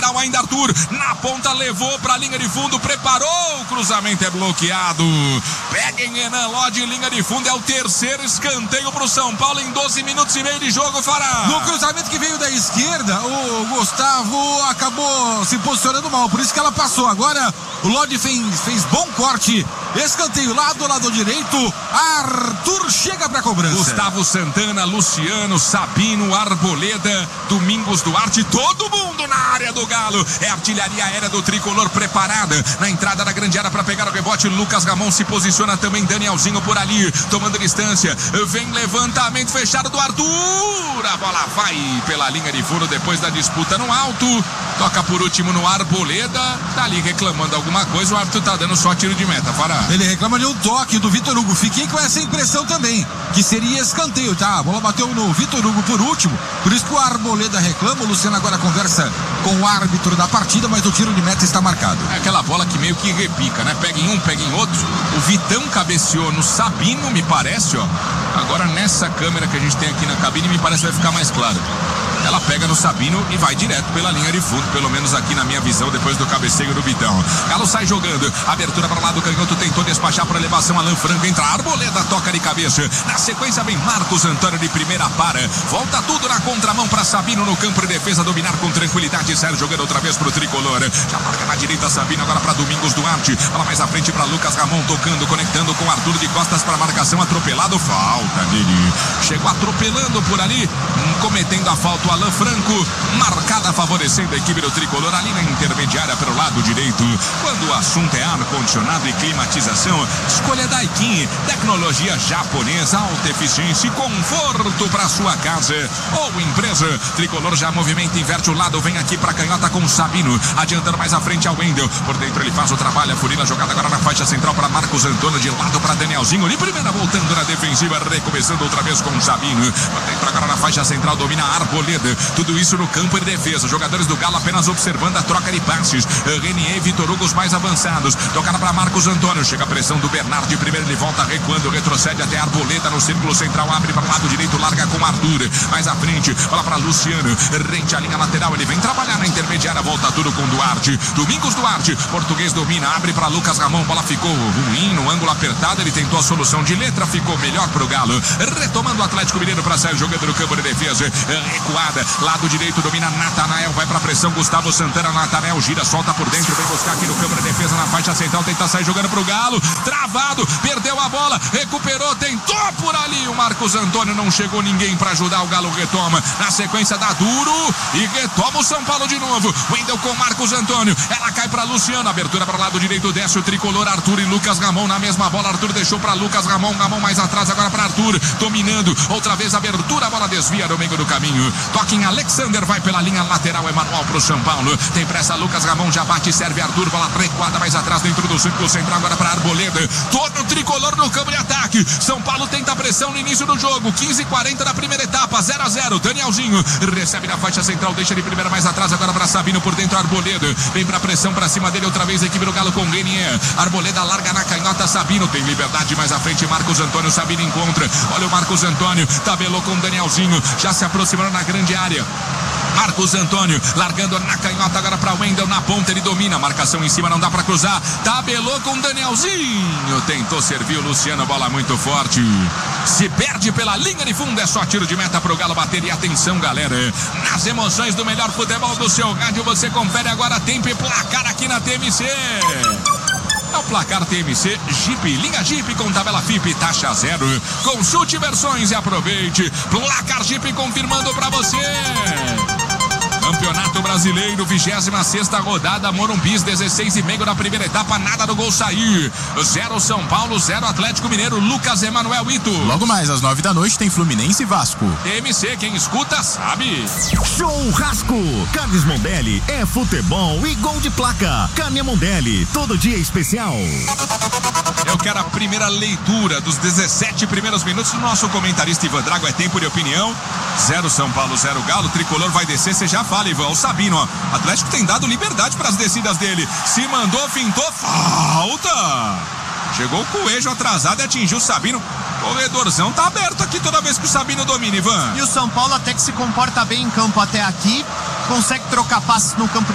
lateral ainda Arthur, na ponta levou pra linha de fundo, preparou, o cruzamento é bloqueado. Pega em Renan Lodge, linha de fundo, é o terceiro escanteio pro São Paulo em 12 minutos e meio de jogo, Fará. No cruzamento que veio da esquerda, o Gustavo acabou se posicionando mal, por isso que ela passou. Agora o Lodge fez bom corte, escanteio lá do lado direito, Arthur chega pra cobrança. Gustavo Santana, Luciano, Sabino, Arboleda, Domingos Duarte, todo mundo na área do Galo. É a artilharia aérea do tricolor preparada na entrada da grande área para pegar o rebote. Lucas Ramon se posiciona também, Danielzinho por ali, tomando distância. Vem levantamento fechado do Arthur. A bola vai pela linha de fundo depois da disputa no alto. Toca por último no Arboleda. Tá ali reclamando alguma coisa. O árbitro tá dando só tiro de meta, Fará. Ele reclama de um toque do Vitor Hugo. Fiquei com essa impressão também, que seria escanteio, tá? A bola bateu no Vitor Hugo por último. Por isso que o Arboleda reclama. O Luciano agora conversa com o árbitro da partida, mas o tiro de meta está marcado. É aquela bola que meio que repica, né? Pega em um, pega em outro. O Vitão cabeceou no Sabino, me parece, ó. Agora nessa câmera que a gente tem aqui na cabine, me parece que vai ficar mais claro. Ela pega no Sabino e vai direto pela linha de fundo, pelo menos aqui na minha visão, depois do cabeceio do Vitão. Galo sai jogando, abertura para lá do canhoto, tentou despachar para elevação, Alan Franco entra, Arboleda toca de cabeça, na sequência vem Marcos Antônio de primeira para, volta tudo na contramão para Sabino no campo de defesa, dominar com tranquilidade, Sérgio jogando outra vez pro tricolor, já marca na direita Sabino, agora para Domingos Duarte, lá mais à frente para Lucas Ramon, tocando, conectando com Arthur de costas para marcação, atropelado, falta dele, chegou atropelando por ali, cometendo a falta o Alan Franco, marcada favorecendo a equipe do tricolor ali na intermediária pelo lado direito. Quando o assunto é ar-condicionado e climatização, escolha Daikin, tecnologia japonesa, alta eficiência e conforto para sua casa ou empresa. Tricolor já movimenta, inverte o lado, vem aqui para canhota com o Sabino, adiantando mais à frente ao Wendel, por dentro ele faz o trabalho, a furila jogada agora na faixa central para Marcos Antônio, de lado para Danielzinho, de primeira voltando na defensiva, recomeçando outra vez com o Sabino, por dentro agora na faixa central, domina a Arboleda. Tudo isso no campo de defesa. Jogadores do Galo apenas observando a troca de passes. Renier e Vitor Hugo os mais avançados. Tocada para Marcos Antônio. Chega a pressão do Bernardo. De primeiro ele volta recuando. Retrocede até Arboleda no círculo central. Abre para o lado direito. Larga com Arthur. Mais à frente. Bola para Luciano. Rente a linha lateral. Ele vem trabalhar na intermediária. Volta tudo com Duarte. Domingos Duarte. Português domina. Abre para Lucas Ramon. Bola ficou ruim no ângulo apertado. Ele tentou a solução de letra. Ficou melhor para o Galo. Retomando o Atlético Mineiro para sair jogando no campo de defesa. Recuada. Lado direito domina Natanael, vai pra pressão Gustavo Santana, Natanael gira, solta por dentro, vem buscar aqui no campo de defesa na faixa central, tenta sair jogando pro Galo, travado, perdeu a bola, recuperou, tentou por ali, o Marcos Antônio, não chegou ninguém pra ajudar, o Galo retoma, na sequência dá duro e retoma o São Paulo de novo, Wendel com Marcos Antônio, ela cai pra Luciano, abertura para o lado direito, desce o tricolor, Arthur e Lucas Ramon na mesma bola, Arthur deixou pra Lucas Ramon, Ramon mais atrás agora pra Arthur, dominando, outra vez abertura, a bola desvia no meio do caminho, toca em Alexander, vai pela linha lateral, Emanuel pro São Paulo, tem pressa Lucas Ramon, já bate, serve Arthur, bola recuada mais atrás dentro do círculo central, agora para Arboleda, todo o tricolor no campo de ataque, São Paulo tenta pressão no início do jogo, 15:40 da primeira etapa, 0-0, Danielzinho recebe na faixa central, deixa de primeira mais atrás, agora para Sabino por dentro, Arboleda, vem pra pressão pra cima dele outra vez, a equipe do Galo com Renier, Arboleda larga na canhota, Sabino tem liberdade mais à frente, Marcos Antônio, Sabino encontra, olha o Marcos Antônio, tabelou com Danielzinho, já se aproximando na grande área, Marcos Antônio, largando na canhota agora para Wendel, na ponta ele domina, marcação em cima, não dá para cruzar, tabelou com Danielzinho, tentou servir o Luciano, bola muito forte, se perde pela linha de fundo, é só tiro de meta pro Galo bater e atenção galera, nas emoções do melhor futebol do seu rádio, você confere agora tempo e placar aqui na TMC. É o placar TMC Jeep, linha Jeep com tabela FIP, taxa zero. Consulte versões e aproveite. Placar Jeep confirmando pra você. Campeonato Brasileiro, 26ª rodada, Morumbis, 16:30 da primeira etapa, nada do gol sair. 0 São Paulo, 0 Atlético Mineiro, Lucas Emanuel Ito. Logo mais às 9 da noite tem Fluminense e Vasco. TMC, quem escuta sabe. Churrasco, Carnes Mondelli, é futebol e gol de placa. Carne Mondelli, todo dia especial. Eu quero a primeira leitura dos 17 primeiros minutos do nosso comentarista Ivan Drago, é tempo de opinião. 0 São Paulo, 0 Galo, tricolor vai descer, você já fala, Ivan, o Sabino, ó. Atlético tem dado liberdade para as descidas dele, se mandou, fintou, falta. Chegou o Coelho atrasado e atingiu o Sabino. O corredorzão tá aberto aqui toda vez que o Sabino domina, Ivan. E o São Paulo até que se comporta bem em campo até aqui, consegue trocar passes no campo